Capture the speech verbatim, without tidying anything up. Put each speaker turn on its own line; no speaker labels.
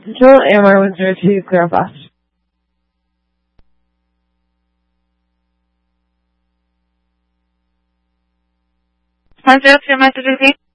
Control A M R one zero two, clear off last.
one zero two, message received.